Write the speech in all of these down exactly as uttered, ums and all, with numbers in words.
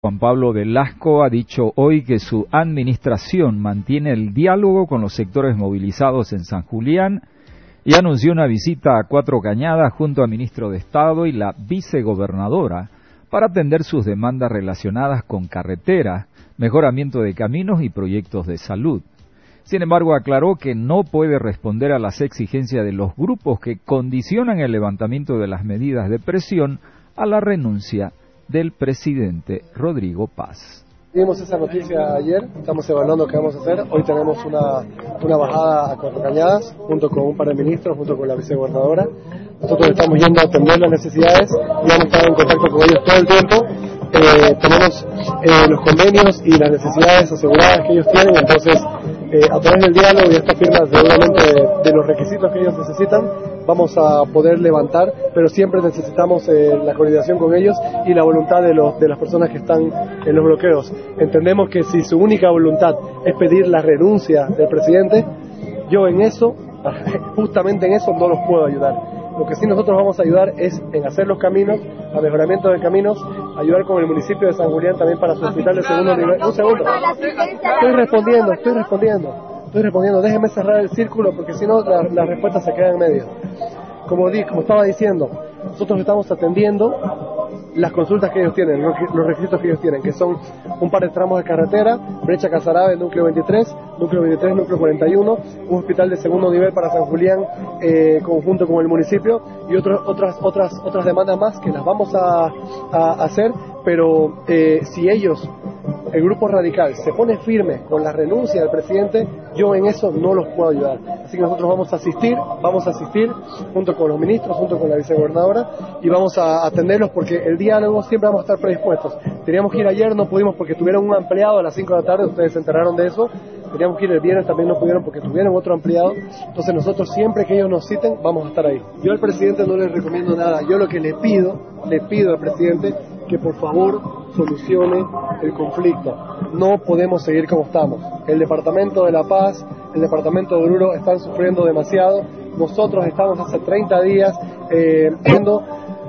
Juan Pablo Velasco ha dicho hoy que su administración mantiene el diálogo con los sectores movilizados en San Julián y anunció una visita a Cuatro Cañadas junto al ministro de Estado y la vicegobernadora para atender sus demandas relacionadas con carreteras, mejoramiento de caminos y proyectos de salud. Sin embargo, aclaró que no puede responder a las exigencias de los grupos que condicionan el levantamiento de las medidas de presión a la renuncia del presidente Rodrigo Paz. Vimos esa noticia ayer, estamos evaluando qué vamos a hacer. Hoy tenemos una, una bajada a Cuatro Cañadas, junto con un par de ministros, junto con la vicegobernadora. Nosotros estamos yendo a atender las necesidades, ya hemos estado en contacto con ellos todo el tiempo. Eh, tenemos eh, los convenios y las necesidades aseguradas que ellos tienen, entonces eh, a través del diálogo y esta firma seguramente de, de los requisitos que ellos necesitan, vamos a poder levantar, pero siempre necesitamos eh, la coordinación con ellos y la voluntad de, los, de las personas que están en los bloqueos. Entendemos que si su única voluntad es pedir la renuncia del presidente, yo en eso, justamente en eso no los puedo ayudar. Lo que sí nosotros vamos a ayudar es en hacer los caminos, a mejoramiento de caminos, ayudar con el municipio de San Julián también para su hospital de segundo nivel. Un segundo, estoy respondiendo, estoy respondiendo. Estoy respondiendo, déjeme cerrar el círculo porque si no la, la respuesta se queda en medio. Como, di, como estaba diciendo, nosotros estamos atendiendo las consultas que ellos tienen, los requisitos que ellos tienen, que son un par de tramos de carretera, brecha Casarabe, núcleo veintitrés, núcleo veintitrés, núcleo cuarenta y uno, un hospital de segundo nivel para San Julián, eh, conjunto con el municipio, y otros, otras, otras, otras demandas más que las vamos a, a hacer, pero eh, si ellos, el grupo radical, se pone firme con la renuncia del presidente, yo en eso no los puedo ayudar. Así que nosotros vamos a asistir, vamos a asistir junto con los ministros, junto con la vicegobernadora, y vamos a atenderlos porque el diálogo siempre vamos a estar predispuestos. Teníamos que ir ayer, no pudimos porque tuvieron un ampliado a las cinco de la tarde, ustedes se enteraron de eso. Teníamos que ir el viernes, también no pudieron porque tuvieron otro ampliado. Entonces nosotros siempre que ellos nos citen, vamos a estar ahí. Yo al presidente no le recomiendo nada. Yo lo que le pido, le pido al presidente que por favor solucione el conflicto. No podemos seguir como estamos. El Departamento de La Paz, el Departamento de Oruro están sufriendo demasiado. Nosotros estamos hace treinta días eh, viendo,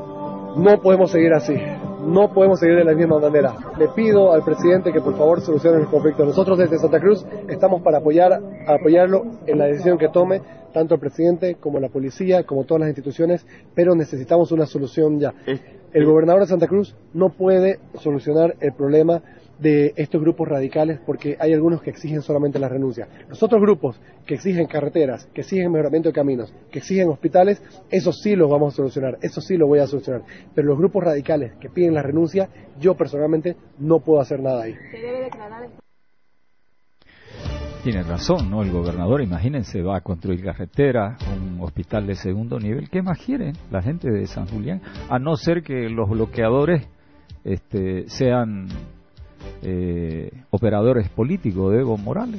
no podemos seguir así. No podemos seguir de la misma manera. Le pido al presidente que por favor solucione el conflicto. Nosotros desde Santa Cruz estamos para apoyar, apoyarlo en la decisión que tome, tanto el presidente como la policía, como todas las instituciones, pero necesitamos una solución ya. El gobernador de Santa Cruz no puede solucionar el problema de estos grupos radicales porque hay algunos que exigen solamente la renuncia. Los otros grupos que exigen carreteras, que exigen mejoramiento de caminos, que exigen hospitales, esos sí los vamos a solucionar, eso sí lo voy a solucionar. Pero los grupos radicales que piden la renuncia, yo personalmente no puedo hacer nada ahí. Se debe declarar. Tiene razón, ¿no? El gobernador, imagínense, va a construir carretera, un hospital de segundo nivel. ¿Qué más quieren la gente de San Julián? A no ser que los bloqueadores este, sean eh, operadores políticos de Evo Morales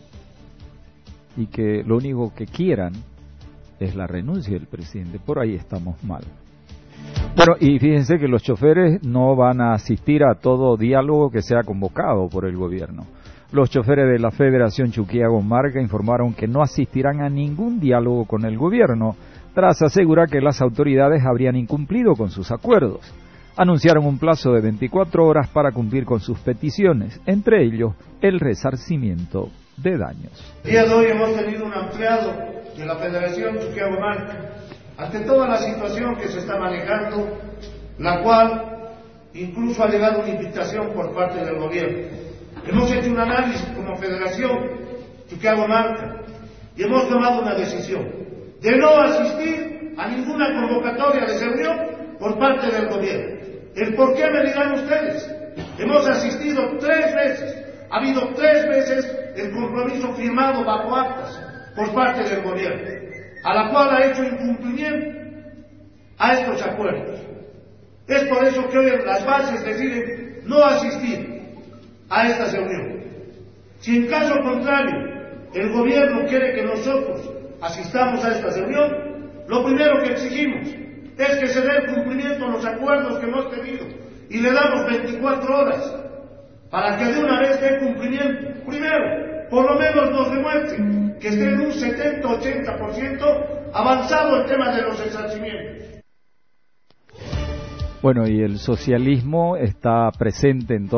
y que lo único que quieran es la renuncia del presidente. Por ahí estamos mal. Bueno, y fíjense que los choferes no van a asistir a todo diálogo que sea convocado por el gobierno. Los choferes de la Federación Chuquiago-Marca informaron que no asistirán a ningún diálogo con el gobierno, tras asegurar que las autoridades habrían incumplido con sus acuerdos. Anunciaron un plazo de veinticuatro horas para cumplir con sus peticiones, entre ellos el resarcimiento de daños. El día de hoy hemos tenido un ampliado de la Federación Chuquiago-Marca ante toda la situación que se está manejando, la cual incluso ha llegado una invitación por parte del gobierno. Hemos hecho un análisis como Federación Chuquiago-Marca y hemos tomado una decisión de no asistir a ninguna convocatoria de reunión por parte del gobierno. ¿El por qué me dirán ustedes? Hemos asistido tres veces, ha habido tres veces el compromiso firmado bajo actas por parte del gobierno, a la cual ha hecho incumplimiento a estos acuerdos. Es por eso que hoy las bases deciden no asistir a esta reunión. Si en caso contrario el gobierno quiere que nosotros asistamos a esta reunión, lo primero que exigimos es que se dé el cumplimiento a los acuerdos que hemos tenido y le damos veinticuatro horas para que de una vez dé cumplimiento. Primero, por lo menos nos demuestre que esté en un setenta a ochenta por ciento avanzado el tema de los resarcimientos. Bueno, y el socialismo está presente en todo